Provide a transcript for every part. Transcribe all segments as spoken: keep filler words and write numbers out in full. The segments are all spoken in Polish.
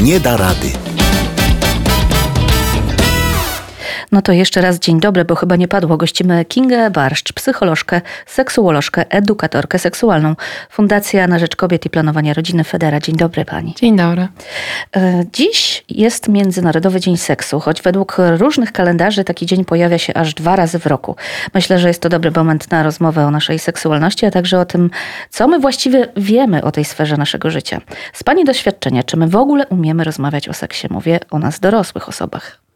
nie da rady. No to jeszcze raz dzień dobry, bo chyba nie padło. Gościmy Kingę Barszcz, psycholożkę, seksuolożkę, edukatorkę seksualną. Fundacja na rzecz kobiet i planowania rodziny Federa. Dzień dobry pani. Dzień dobry. Dziś jest Międzynarodowy Dzień Seksu, choć według różnych kalendarzy taki dzień pojawia się aż dwa razy w roku. Myślę, że jest to dobry moment na rozmowę o naszej seksualności, a także o tym, co my właściwie wiemy o tej sferze naszego życia. Z pani doświadczenia, czy my w ogóle umiemy rozmawiać o seksie? Mówię o nas dorosłych osobach.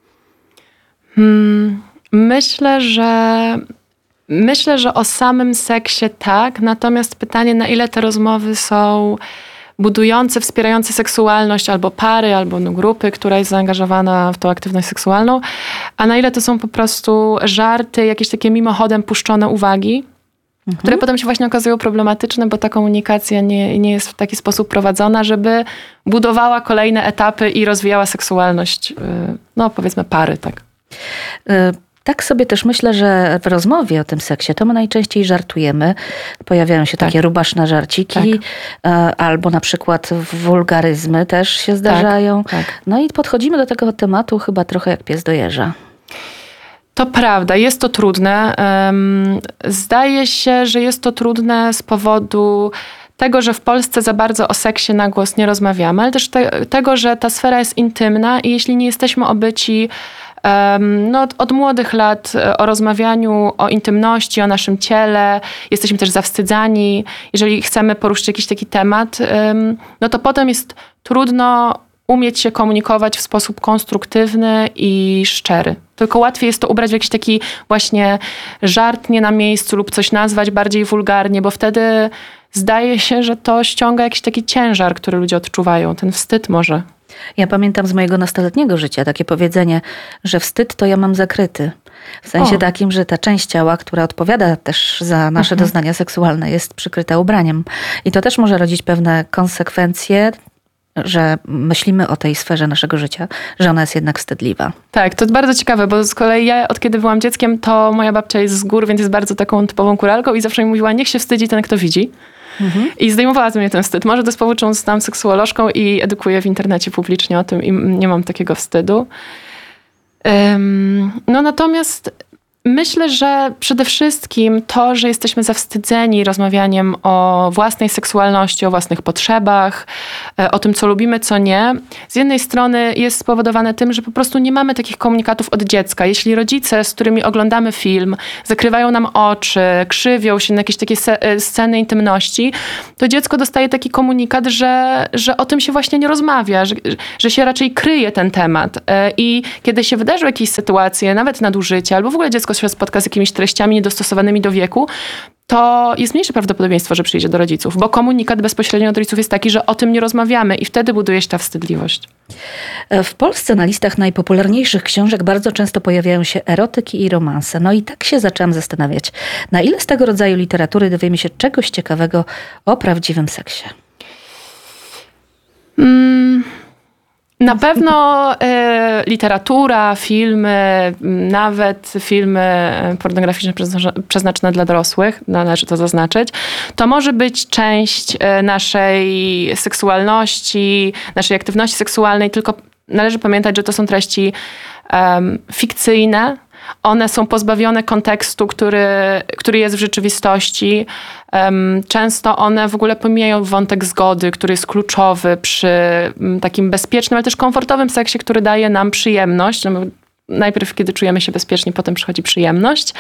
Hmm, myślę, że myślę, że o samym seksie tak, natomiast pytanie, na ile te rozmowy są budujące, wspierające seksualność albo pary, albo no, grupy, która jest zaangażowana w tą aktywność seksualną, a na ile to są po prostu żarty, jakieś takie mimochodem puszczone uwagi, mhm. które potem się właśnie okazują problematyczne, bo ta komunikacja nie, nie jest w taki sposób prowadzona, żeby budowała kolejne etapy i rozwijała seksualność, no powiedzmy pary, tak. Tak sobie też myślę, że w rozmowie o tym seksie to my najczęściej żartujemy. Pojawiają się tak. takie rubaszne żarciki, tak. albo na przykład wulgaryzmy też się zdarzają. Tak, tak. No i podchodzimy do tego tematu chyba trochę jak pies do jeża. To prawda, jest to trudne. Zdaje się, że jest to trudne z powodu tego, że w Polsce za bardzo o seksie na głos nie rozmawiamy, ale też te, tego, że ta sfera jest intymna i jeśli nie jesteśmy obyci um, no, od, od młodych lat o rozmawianiu o intymności, o naszym ciele, jesteśmy też zawstydzani. Jeżeli chcemy poruszyć jakiś taki temat, um, no to potem jest trudno umieć się komunikować w sposób konstruktywny i szczery. Tylko łatwiej jest to ubrać w jakiś taki właśnie żart nie na miejscu lub coś nazwać bardziej wulgarnie, bo wtedy zdaje się, że to ściąga jakiś taki ciężar, który ludzie odczuwają, ten wstyd może. Ja pamiętam z mojego nastoletniego życia takie powiedzenie, że wstyd to ja mam zakryty. W sensie o. takim, że ta część ciała, która odpowiada też za nasze mhm. doznania seksualne, jest przykryta ubraniem. I to też może rodzić pewne konsekwencje, że myślimy o tej sferze naszego życia, że ona jest jednak wstydliwa. Tak, to jest bardzo ciekawe, bo z kolei ja od kiedy byłam dzieckiem, to moja babcia jest z gór, więc jest bardzo taką typową kuralką i zawsze mi mówiła, niech się wstydzi ten, kto widzi. Mhm. I zdejmowała ze mnie ten wstyd. Może to jest powód, że zostałam seksuolożką i edukuję w internecie publicznie o tym i nie mam takiego wstydu. Um, no natomiast myślę, że przede wszystkim to, że jesteśmy zawstydzeni rozmawianiem o własnej seksualności, o własnych potrzebach, o tym, co lubimy, co nie, z jednej strony jest spowodowane tym, że po prostu nie mamy takich komunikatów od dziecka. Jeśli rodzice, z którymi oglądamy film, zakrywają nam oczy, krzywią się na jakieś takie sceny intymności, to dziecko dostaje taki komunikat, że, że o tym się właśnie nie rozmawia, że, że się raczej kryje ten temat. I kiedy się wydarzą jakieś sytuacje, nawet nadużycia, albo w ogóle dziecko się spotka z jakimiś treściami niedostosowanymi do wieku, to jest mniejsze prawdopodobieństwo, że przyjdzie do rodziców, bo komunikat bezpośrednio od rodziców jest taki, że o tym nie rozmawiamy i wtedy buduje się ta wstydliwość. W Polsce na listach najpopularniejszych książek bardzo często pojawiają się erotyki i romanse. No i tak się zaczęłam zastanawiać, na ile z tego rodzaju literatury dowiemy się czegoś ciekawego o prawdziwym seksie? Hmm... Na pewno y, literatura, filmy, nawet filmy pornograficzne przeznaczone dla dorosłych, należy to zaznaczyć, to może być część y, naszej seksualności, naszej aktywności seksualnej, tylko należy pamiętać, że to są treści um, fikcyjne. One są pozbawione kontekstu, który, który jest w rzeczywistości. Często one w ogóle pomijają wątek zgody, który jest kluczowy przy takim bezpiecznym, ale też komfortowym seksie, który daje nam przyjemność. Najpierw, kiedy czujemy się bezpiecznie, potem przychodzi przyjemność.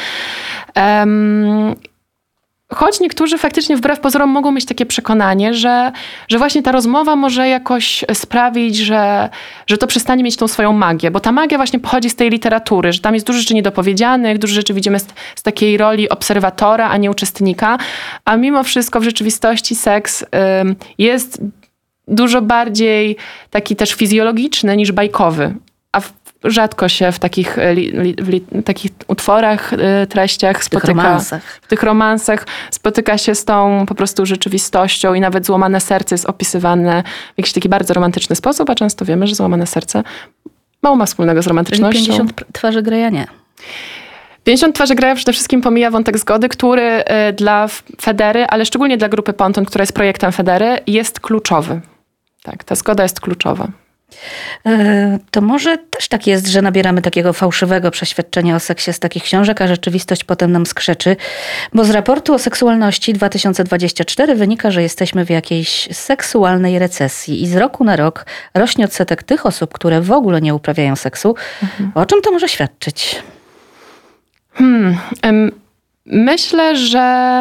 Choć niektórzy faktycznie wbrew pozorom mogą mieć takie przekonanie, że, że właśnie ta rozmowa może jakoś sprawić, że, że to przestanie mieć tą swoją magię. Bo ta magia właśnie pochodzi z tej literatury, że tam jest dużo rzeczy niedopowiedzianych, dużo rzeczy widzimy z, z takiej roli obserwatora, a nie uczestnika. A mimo wszystko w rzeczywistości seks ym, jest dużo bardziej taki też fizjologiczny niż bajkowy. A w, rzadko się w takich, li, li, w li, takich utworach, y, treściach spotyka. W tych romansach. W tych romansach spotyka się z tą po prostu rzeczywistością i nawet złamane serce jest opisywane w jakiś taki bardzo romantyczny sposób, a często wiemy, że złamane serce mało ma wspólnego z romantycznością. pięćdziesiąt twarzy Greya nie. pięćdziesiąt twarzy Greya przede wszystkim pomija wątek zgody, który y, dla Federy, ale szczególnie dla grupy Ponton, która jest projektem Federy, jest kluczowy. Tak, ta zgoda jest kluczowa. To może też tak jest, że nabieramy takiego fałszywego przeświadczenia o seksie z takich książek, a rzeczywistość potem nam skrzeczy. Bo z raportu o seksualności dwa tysiące dwudziestego czwartego wynika, że jesteśmy w jakiejś seksualnej recesji i z roku na rok rośnie odsetek tych osób, które w ogóle nie uprawiają seksu. Mhm. O czym to może świadczyć? Hmm, myślę, że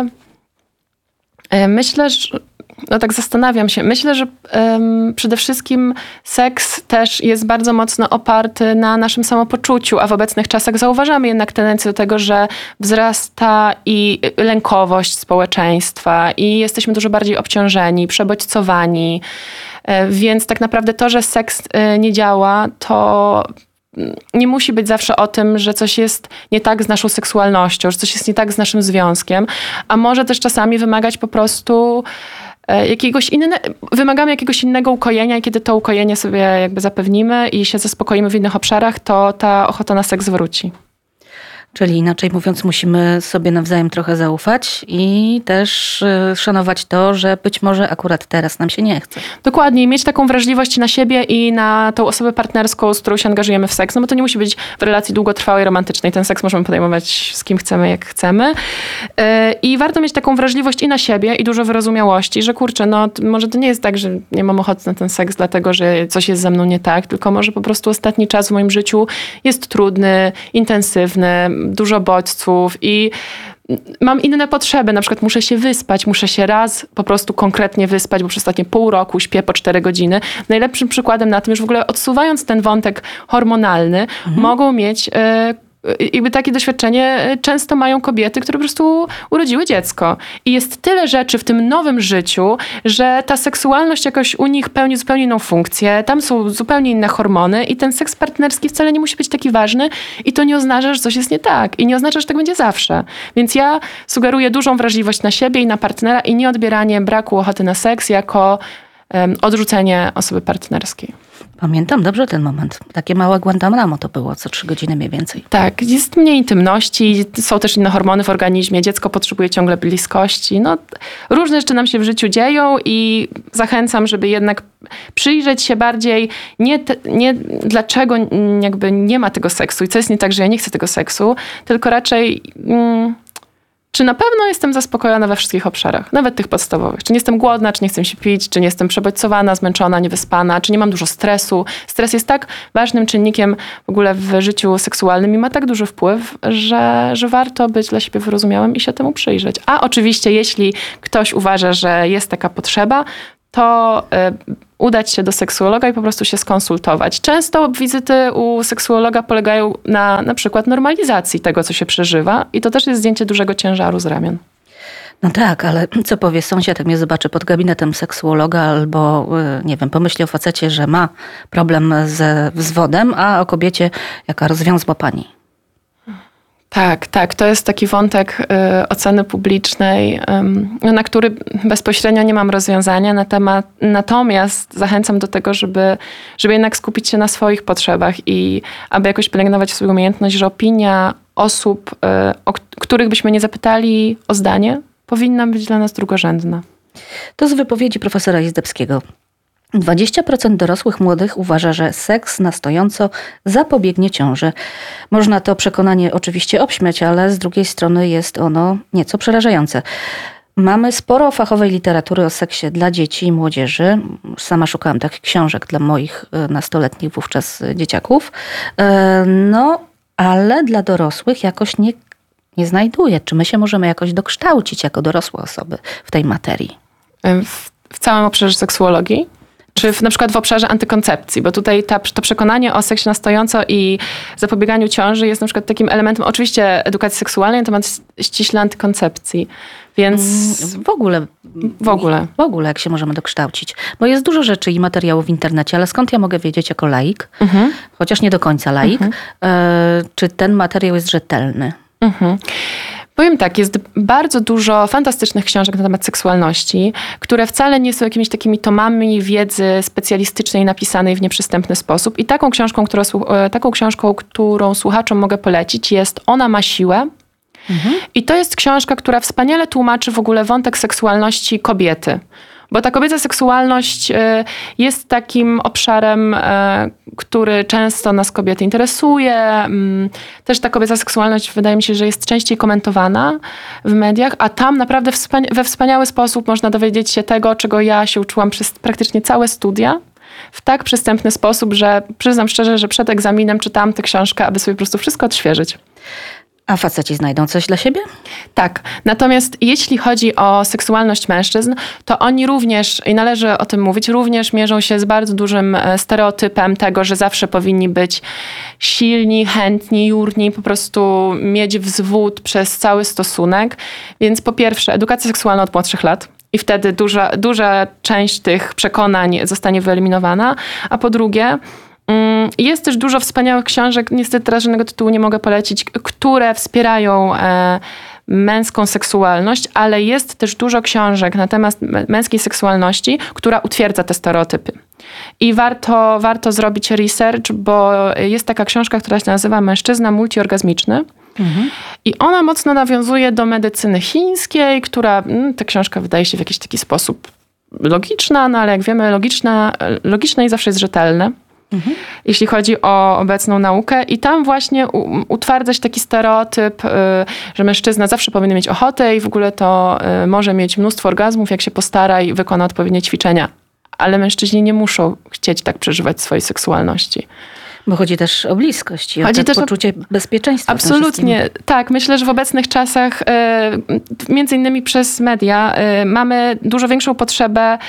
myślę, że no tak zastanawiam się. Myślę, że um, przede wszystkim seks też jest bardzo mocno oparty na naszym samopoczuciu, a w obecnych czasach zauważamy jednak tendencję do tego, że wzrasta i lękowość społeczeństwa i jesteśmy dużo bardziej obciążeni, przebodźcowani. Więc tak naprawdę to, że seks nie działa, to nie musi być zawsze o tym, że coś jest nie tak z naszą seksualnością, że coś jest nie tak z naszym związkiem, a może też czasami wymagać po prostu jakiegoś inne, wymagamy jakiegoś innego ukojenia i kiedy to ukojenie sobie jakby zapewnimy i się zaspokoimy w innych obszarach, to ta ochota na seks wróci. Czyli inaczej mówiąc, musimy sobie nawzajem trochę zaufać i też szanować to, że być może akurat teraz nam się nie chce. Dokładnie. Mieć taką wrażliwość na siebie i na tą osobę partnerską, z którą się angażujemy w seks. No bo to nie musi być w relacji długotrwałej, romantycznej. Ten seks możemy podejmować z kim chcemy, jak chcemy. I warto mieć taką wrażliwość i na siebie, i dużo wyrozumiałości, że kurczę, no może to nie jest tak, że nie mam ochoty na ten seks, dlatego że coś jest ze mną nie tak, tylko może po prostu ostatni czas w moim życiu jest trudny, intensywny, dużo bodźców i mam inne potrzeby. Na przykład muszę się wyspać, muszę się raz po prostu konkretnie wyspać, bo przez ostatnie pół roku śpię po cztery godziny. Najlepszym przykładem na tym, już w ogóle odsuwając ten wątek hormonalny, mhm. mogą mieć jakby takie doświadczenie często mają kobiety, które po prostu urodziły dziecko. I jest tyle rzeczy w tym nowym życiu, że ta seksualność jakoś u nich pełni zupełnie inną funkcję. Tam są zupełnie inne hormony i ten seks partnerski wcale nie musi być taki ważny i to nie oznacza, że coś jest nie tak. I nie oznacza, że tak będzie zawsze. Więc ja sugeruję dużą wrażliwość na siebie i na partnera i nie odbieranie braku ochoty na seks jako um, odrzucenie osoby partnerskiej. Pamiętam dobrze ten moment. Takie małe Guantanamo to było, co trzy godziny mniej więcej. Tak, jest mniej intymności, są też inne hormony w organizmie, dziecko potrzebuje ciągle bliskości. No, różne rzeczy nam się w życiu dzieją i zachęcam, żeby jednak przyjrzeć się bardziej nie, te, nie dlaczego jakby nie ma tego seksu i co jest nie tak, że ja nie chcę tego seksu, tylko raczej... Mm, czy na pewno jestem zaspokojona we wszystkich obszarach, nawet tych podstawowych. Czy nie jestem głodna, czy nie chcę się pić, czy nie jestem przebodźcowana, zmęczona, niewyspana, czy nie mam dużo stresu. Stres jest tak ważnym czynnikiem w ogóle w życiu seksualnym i ma tak duży wpływ, że, że warto być dla siebie wyrozumiałym i się temu przyjrzeć. A oczywiście, jeśli ktoś uważa, że jest taka potrzeba, to y, udać się do seksuologa i po prostu się skonsultować. Często wizyty u seksuologa polegają na na przykład normalizacji tego, co się przeżywa i to też jest zdjęcie dużego ciężaru z ramion. No tak, ale co powie sąsiad, jak mnie zobaczy pod gabinetem seksuologa albo, nie wiem, pomyśli o facecie, że ma problem ze wzwodem, a o kobiecie, jaka rozwiązła pani. Tak, tak. To jest taki wątek y, oceny publicznej, y, na który bezpośrednio nie mam rozwiązania na temat. Natomiast zachęcam do tego, żeby, żeby jednak skupić się na swoich potrzebach i aby jakoś pielęgnować swoją umiejętność, że opinia osób, y, o których byśmy nie zapytali o zdanie, powinna być dla nas drugorzędna. To z wypowiedzi profesora Izdebskiego. dwadzieścia procent dorosłych młodych uważa, że seks na stojąco zapobiegnie ciąży. Można to przekonanie oczywiście obśmiać, ale z drugiej strony jest ono nieco przerażające. Mamy sporo fachowej literatury o seksie dla dzieci i młodzieży. Sama szukałam takich książek dla moich nastoletnich wówczas dzieciaków. No, ale dla dorosłych jakoś nie, nie znajduję. Czy my się możemy jakoś dokształcić jako dorosłe osoby w tej materii? W, w całym obszarze seksuologii? Czy w, na przykład w obszarze antykoncepcji, bo tutaj ta, to przekonanie o seksie na stojąco i zapobieganiu ciąży jest na przykład takim elementem oczywiście edukacji seksualnej na temat ściśle antykoncepcji. Więc w ogóle, w ogóle. W ogóle jak się możemy dokształcić. Bo jest dużo rzeczy i materiałów w internecie, ale skąd ja mogę wiedzieć jako laik, mhm. chociaż nie do końca laik, mhm. czy ten materiał jest rzetelny? Mhm. Powiem tak, jest bardzo dużo fantastycznych książek na temat seksualności, które wcale nie są jakimiś takimi tomami wiedzy specjalistycznej napisanej w nieprzystępny sposób. I taką książką, którą, taką książką, którą słuchaczom mogę polecić, jest Ona ma siłę. Mhm. I to jest książka, która wspaniale tłumaczy w ogóle wątek seksualności kobiety. Bo ta kobieca seksualność jest takim obszarem, który często nas kobiety interesuje. Też ta kobieca seksualność wydaje mi się, że jest częściej komentowana w mediach, a tam naprawdę we wspaniały sposób można dowiedzieć się tego, czego ja się uczyłam przez praktycznie całe studia. W tak przystępny sposób, że przyznam szczerze, że przed egzaminem czytałam tę książkę, aby sobie po prostu wszystko odświeżyć. A faceci znajdą coś dla siebie? Tak. Natomiast jeśli chodzi o seksualność mężczyzn, to oni również, i należy o tym mówić, również mierzą się z bardzo dużym stereotypem tego, że zawsze powinni być silni, chętni, jurni, po prostu mieć wzwód przez cały stosunek. Więc po pierwsze, edukacja seksualna od młodszych lat. I wtedy duża, duża część tych przekonań zostanie wyeliminowana. A po drugie, jest też dużo wspaniałych książek, niestety teraz żadnego tytułu nie mogę polecić, które wspierają e, męską seksualność, ale jest też dużo książek na temat męskiej seksualności, która utwierdza te stereotypy. I warto, warto zrobić research, bo jest taka książka, która się nazywa Mężczyzna multiorgazmiczny. Mhm. I ona mocno nawiązuje do medycyny chińskiej, która, ta książka wydaje się w jakiś taki sposób logiczna, no ale jak wiemy, logiczna, logiczna i zawsze jest rzetelne. Mhm. Jeśli chodzi o obecną naukę. I tam właśnie utwardza się taki stereotyp, że mężczyzna zawsze powinien mieć ochotę i w ogóle to może mieć mnóstwo orgazmów, jak się postara i wykona odpowiednie ćwiczenia. Ale mężczyźni nie muszą chcieć tak przeżywać swojej seksualności. Bo chodzi też o bliskość i chodzi o też poczucie o... bezpieczeństwa. Absolutnie. Tak, myślę, że w obecnych czasach, między innymi przez media, mamy dużo większą potrzebę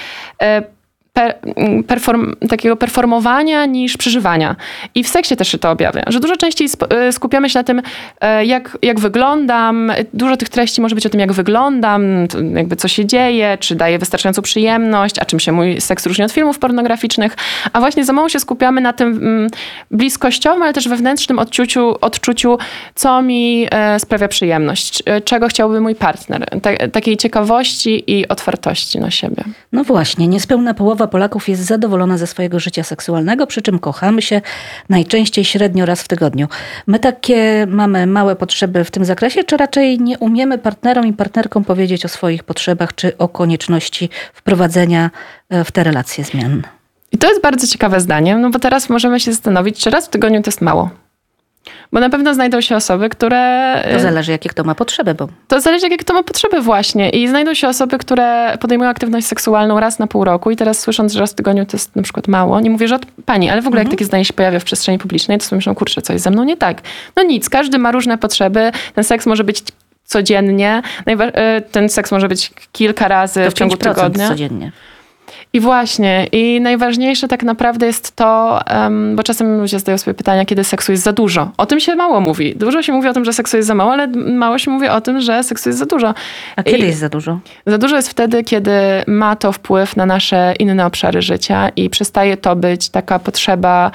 perform, takiego performowania niż przeżywania. I w seksie też się to objawia, że dużo częściej skupiamy się na tym, jak, jak wyglądam. Dużo tych treści może być o tym, jak wyglądam, jakby co się dzieje, czy daje wystarczającą przyjemność, a czym się mój seks różni od filmów pornograficznych. A właśnie za mało się skupiamy na tym bliskościowym, ale też wewnętrznym odczuciu, odczuciu co mi sprawia przyjemność, czego chciałby mój partner. Ta, takiej ciekawości i otwartości na siebie. No właśnie, niespełna połowa Polaków jest zadowolona ze swojego życia seksualnego, przy czym kochamy się najczęściej średnio raz w tygodniu. My takie mamy małe potrzeby w tym zakresie, czy raczej nie umiemy partnerom i partnerkom powiedzieć o swoich potrzebach, czy o konieczności wprowadzenia w te relacje zmian? I to jest bardzo ciekawe zdanie, no bo teraz możemy się zastanowić, czy raz w tygodniu to jest mało. Bo na pewno znajdą się osoby, które... To zależy, jakie kto ma potrzeby, bo... To zależy, jakie kto ma potrzeby właśnie. I znajdą się osoby, które podejmują aktywność seksualną raz na pół roku i teraz słysząc, że raz w tygodniu to jest na przykład mało, nie mówię, że od pani, ale w ogóle mhm. jak takie zdanie się pojawia w przestrzeni publicznej, to sobie myślą, kurczę, coś ze mną nie tak. No nic, każdy ma różne potrzeby. Ten seks może być codziennie. Ten seks może być kilka razy to w ciągu tygodnia. Codziennie. I właśnie, i najważniejsze tak naprawdę jest to, um, bo czasem ludzie zadają sobie pytania, kiedy seksu jest za dużo. O tym się mało mówi. Dużo się mówi o tym, że seksu jest za mało, ale mało się mówi o tym, że seksu jest za dużo. A kiedy I jest za dużo? Za dużo jest wtedy, kiedy ma to wpływ na nasze inne obszary życia i przestaje to być taka potrzeba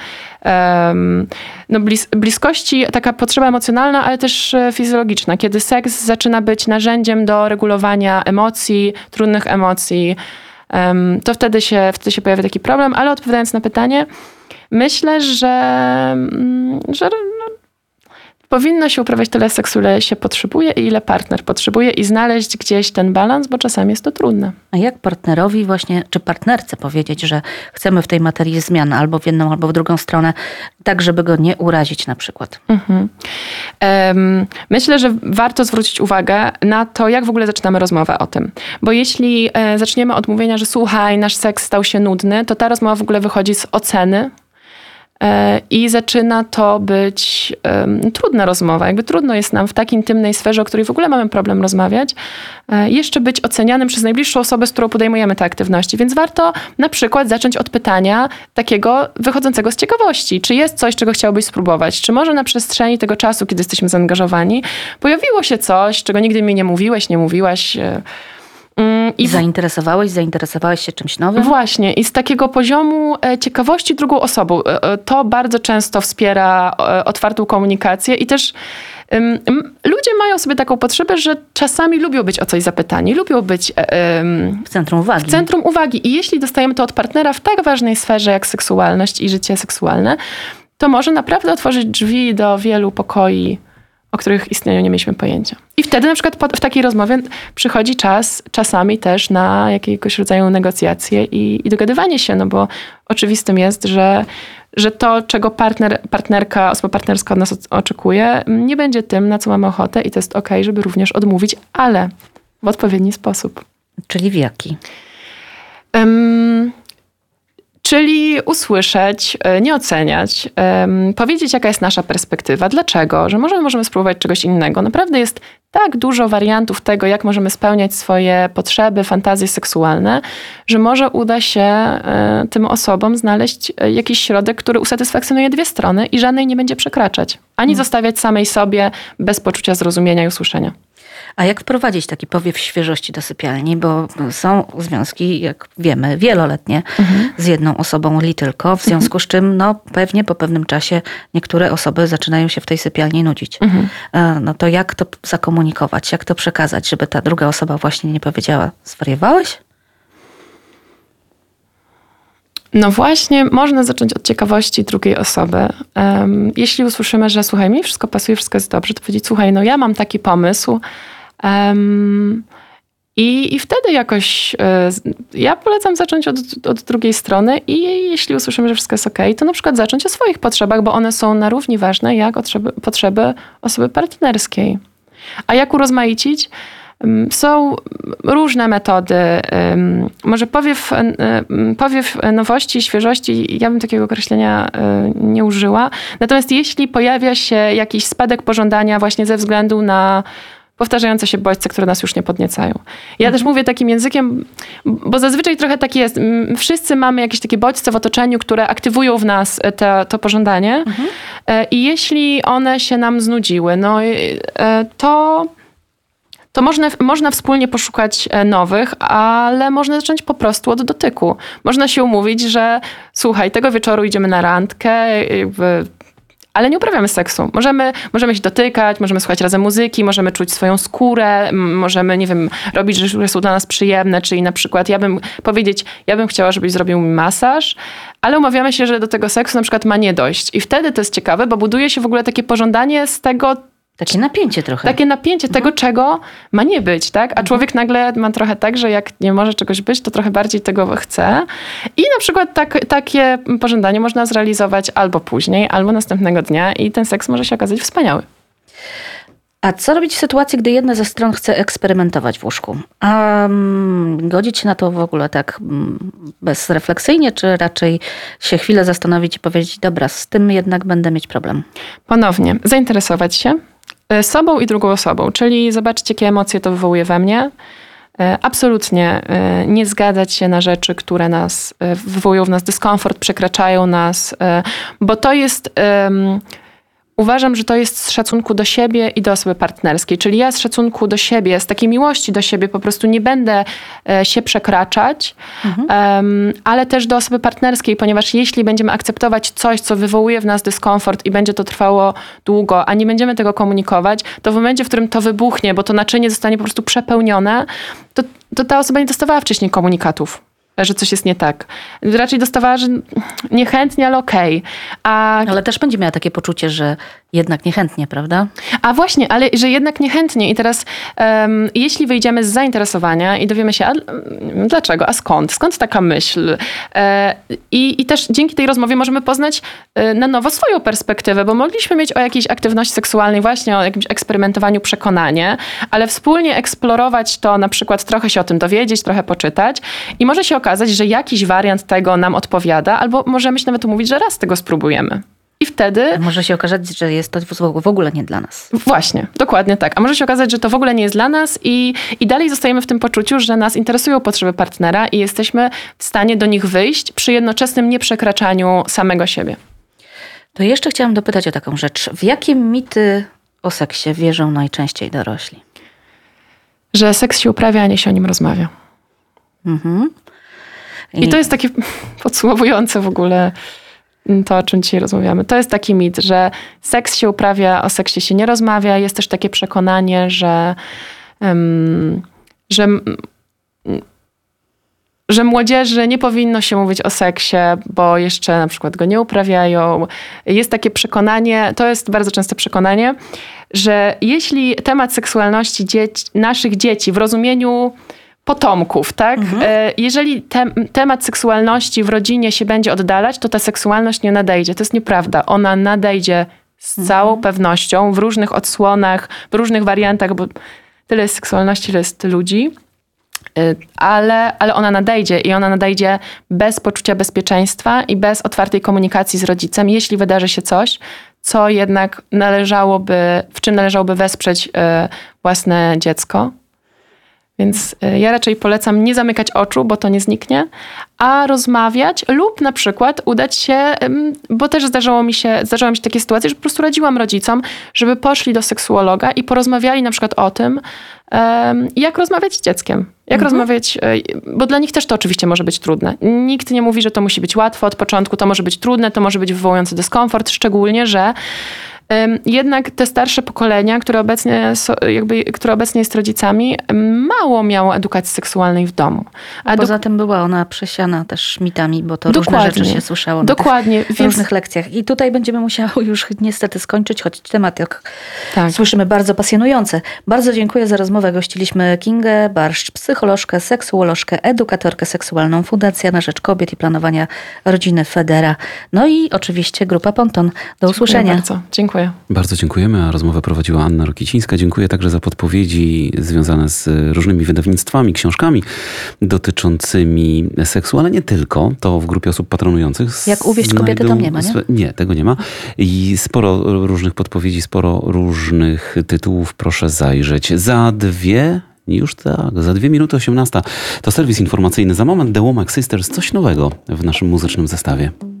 um, no blis- bliskości, taka potrzeba emocjonalna, ale też fizjologiczna. Kiedy seks zaczyna być narzędziem do regulowania emocji, trudnych emocji, to wtedy się, wtedy się pojawia taki problem, ale odpowiadając na pytanie, myślę, że, że no, powinno się uprawiać tyle seksu, ile się potrzebuje i ile partner potrzebuje i znaleźć gdzieś ten balans, bo czasami jest to trudne. A jak partnerowi właśnie, czy partnerce powiedzieć, że chcemy w tej materii zmian albo w jedną, albo w drugą stronę, tak żeby go nie urazić na przykład? Mhm. Um, myślę, że warto zwrócić uwagę na to, jak w ogóle zaczynamy rozmowę o tym. Bo jeśli e, zaczniemy od mówienia, że słuchaj, nasz seks stał się nudny, to ta rozmowa w ogóle wychodzi z oceny, i zaczyna to być um, trudna rozmowa. Jakby trudno jest nam w tak intymnej sferze, o której w ogóle mamy problem rozmawiać, e, jeszcze być ocenianym przez najbliższą osobę, z którą podejmujemy te aktywności. Więc warto na przykład zacząć od pytania takiego wychodzącego z ciekawości. Czy jest coś, czego chciałbyś spróbować? Czy może na przestrzeni tego czasu, kiedy jesteśmy zaangażowani, pojawiło się coś, czego nigdy mi nie mówiłeś, nie mówiłaś... E, I zainteresowałeś, zainteresowałeś się czymś nowym? Właśnie. I z takiego poziomu ciekawości drugą osobą. To bardzo często wspiera otwartą komunikację i też um, ludzie mają sobie taką potrzebę, że czasami lubią być o coś zapytani, lubią być um, w centrum uwagi. W centrum uwagi. I jeśli dostajemy to od partnera w tak ważnej sferze jak seksualność i życie seksualne, to może naprawdę otworzyć drzwi do wielu pokoi o których istnieniu nie mieliśmy pojęcia. I wtedy na przykład w takiej rozmowie przychodzi czas czasami też na jakiegoś rodzaju negocjacje i, i dogadywanie się, no bo oczywistym jest, że, że to, czego partner, partnerka, osoba partnerska od nas oczekuje, nie będzie tym, na co mamy ochotę i to jest okej, żeby również odmówić, ale w odpowiedni sposób. Czyli w jaki? Um, Czyli usłyszeć, nie oceniać, um, powiedzieć, jaka jest nasza perspektywa, dlaczego, że może możemy spróbować czegoś innego. Naprawdę jest tak dużo wariantów tego, jak możemy spełniać swoje potrzeby, fantazje seksualne, że może uda się y, tym osobom znaleźć jakiś środek, który usatysfakcjonuje dwie strony i żadnej nie będzie przekraczać. Ani hmm. zostawiać samej sobie bez poczucia zrozumienia i usłyszenia. A jak wprowadzić taki powiew świeżości do sypialni? Bo są związki, jak wiemy, wieloletnie mhm. z jedną osobą li tylko, w związku z czym no, pewnie po pewnym czasie niektóre osoby zaczynają się w tej sypialni nudzić. Mhm. No to jak to zakomunikować, jak to przekazać, żeby ta druga osoba właśnie nie powiedziała, zwariowałeś? No właśnie, można zacząć od ciekawości drugiej osoby. Um, jeśli usłyszymy, że słuchaj, mi wszystko pasuje, wszystko jest dobrze, to powiedzieć, słuchaj, no ja mam taki pomysł um, i, i wtedy jakoś y, ja polecam zacząć od, od drugiej strony i jeśli usłyszymy, że wszystko jest okej, to na przykład zacząć o swoich potrzebach, bo one są na równi ważne jak potrzeby, potrzeby osoby partnerskiej. A jak urozmaicić? Są różne metody. Może powiew, powiew nowości, świeżości, ja bym takiego określenia nie użyła. Natomiast jeśli pojawia się jakiś spadek pożądania właśnie ze względu na powtarzające się bodźce, które nas już nie podniecają. Ja mhm. też mówię takim językiem, bo zazwyczaj trochę tak jest. Wszyscy mamy jakieś takie bodźce w otoczeniu, które aktywują w nas te, to pożądanie. Mhm. I jeśli one się nam znudziły, no to... to można, można wspólnie poszukać nowych, ale można zacząć po prostu od dotyku. Można się umówić, że słuchaj, tego wieczoru idziemy na randkę, jakby, ale nie uprawiamy seksu. Możemy, możemy się dotykać, możemy słuchać razem muzyki, możemy czuć swoją skórę, możemy, nie wiem, robić rzeczy, które są dla nas przyjemne, czyli na przykład ja bym powiedzieć, ja bym chciała, żebyś zrobił mi masaż, ale umawiamy się, że do tego seksu na przykład ma nie dojść. I wtedy to jest ciekawe, bo buduje się w ogóle takie pożądanie z tego, takie napięcie trochę. Takie napięcie mhm. tego, czego ma nie być, tak? A mhm. człowiek nagle ma trochę tak, że jak nie może czegoś być, to trochę bardziej tego chce. I na przykład tak, takie pożądanie można zrealizować albo później, albo następnego dnia i ten seks może się okazać wspaniały. A co robić w sytuacji, gdy jedna ze stron chce eksperymentować w łóżku? A um, godzić się na to w ogóle tak um, bezrefleksyjnie, czy raczej się chwilę zastanowić i powiedzieć, dobra, z tym jednak będę mieć problem? Ponownie, zainteresować się sobą i drugą osobą, czyli zobaczyć, jakie emocje to wywołuje we mnie. Absolutnie nie zgadzać się na rzeczy, które nas wywołują w nas dyskomfort, przekraczają nas, bo to jest... Um, Uważam, że to jest z szacunku do siebie i do osoby partnerskiej. Czyli ja z szacunku do siebie, z takiej miłości do siebie po prostu nie będę się przekraczać, mhm. um, ale też do osoby partnerskiej, ponieważ jeśli będziemy akceptować coś, co wywołuje w nas dyskomfort i będzie to trwało długo, a nie będziemy tego komunikować, to w momencie, w którym to wybuchnie, bo to naczynie zostanie po prostu przepełnione, to, to ta osoba nie dostawała wcześniej komunikatów, że coś jest nie tak. Raczej dostawała, że niechętnie, ale okej. A... Ale też będzie miała takie poczucie, że jednak niechętnie, prawda? A właśnie, ale że jednak niechętnie. I teraz um, jeśli wyjdziemy z zainteresowania i dowiemy się, a dlaczego, a skąd? Skąd taka myśl? E, i, I też dzięki tej rozmowie możemy poznać e, na nowo swoją perspektywę, bo mogliśmy mieć o jakiejś aktywności seksualnej, właśnie o jakimś eksperymentowaniu przekonanie, ale wspólnie eksplorować to, na przykład trochę się o tym dowiedzieć, trochę poczytać i może się okazać, że jakiś wariant tego nam odpowiada, albo możemy się nawet umówić, że raz tego spróbujemy. I wtedy... A może się okazać, że jest to w ogóle nie dla nas. Właśnie, dokładnie tak. A może się okazać, że to w ogóle nie jest dla nas i, i dalej zostajemy w tym poczuciu, że nas interesują potrzeby partnera i jesteśmy w stanie do nich wyjść przy jednoczesnym nieprzekraczaniu samego siebie. To jeszcze chciałam dopytać o taką rzecz. W jakie mity o seksie wierzą najczęściej dorośli? Że seks się uprawia, a nie się o nim rozmawia. Mhm. I... I to jest takie podsumowujące w ogóle to, o czym dzisiaj rozmawiamy. To jest taki mit, że seks się uprawia, o seksie się nie rozmawia. Jest też takie przekonanie, że, um, że że młodzieży nie powinno się mówić o seksie, bo jeszcze na przykład go nie uprawiają. Jest takie przekonanie, to jest bardzo częste przekonanie, że jeśli temat seksualności dzieci, naszych dzieci w rozumieniu potomków, tak? Mhm. Jeżeli te, temat seksualności w rodzinie się będzie oddalać, to ta seksualność nie nadejdzie. To jest nieprawda. Ona nadejdzie z mhm. całą pewnością w różnych odsłonach, w różnych wariantach, bo tyle jest seksualności, tyle jest ludzi. Ale, ale ona nadejdzie i ona nadejdzie bez poczucia bezpieczeństwa i bez otwartej komunikacji z rodzicem, jeśli wydarzy się coś, co jednak należałoby, w czym należałoby wesprzeć własne dziecko. Więc ja raczej polecam nie zamykać oczu, bo to nie zniknie, a rozmawiać lub na przykład udać się, bo też zdarzało mi się, zdarzały mi się takie sytuacje, że po prostu radziłam rodzicom, żeby poszli do seksuologa i porozmawiali na przykład o tym, jak rozmawiać z dzieckiem. Jak mhm. rozmawiać, bo dla nich też to oczywiście może być trudne. Nikt nie mówi, że to musi być łatwo od początku, to może być trudne, to może być wywołujące dyskomfort, szczególnie, że jednak te starsze pokolenia, które obecnie, jakby, które obecnie jest rodzicami, mało miało edukacji seksualnej w domu. A Poza do... tym była ona przesiana też mitami, bo to Dokładnie. różne rzeczy się słyszało na Dokładnie. tych różnych lekcjach. I tutaj będziemy musiały już niestety skończyć, choć temat, jak tak. słyszymy, bardzo pasjonujący. Bardzo dziękuję za rozmowę. Gościliśmy Kingę Barszcz, psycholożkę, seksuolożkę, edukatorkę seksualną, Fundacja na Rzecz Kobiet i Planowania Rodziny Federa. No i oczywiście Grupa Ponton. Do Dziękuję usłyszenia. Bardzo. Dziękuję. Bardzo dziękujemy, a rozmowę prowadziła Anna Rokicińska. Dziękuję także za podpowiedzi związane z różnymi wydawnictwami, książkami dotyczącymi seksu, ale nie tylko. To w grupie osób patronujących. Jak uwieść kobiety tam nie ma, nie? Nie, tego nie ma. I sporo różnych podpowiedzi, sporo różnych tytułów. Proszę zajrzeć. Za dwie... Już tak, za dwie minuty osiemnasta to serwis informacyjny. Za moment The Womack Sisters, coś nowego w naszym muzycznym zestawie.